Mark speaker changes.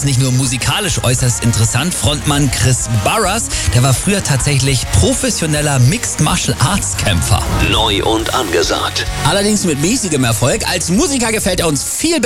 Speaker 1: nicht nur musikalisch äußerst interessant. Frontmann Chris Barras, der war früher tatsächlich professioneller Mixed Martial Arts Kämpfer.
Speaker 2: Neu und angesagt.
Speaker 1: Allerdings mit mäßigem Erfolg. Als Musiker gefällt er uns viel besser.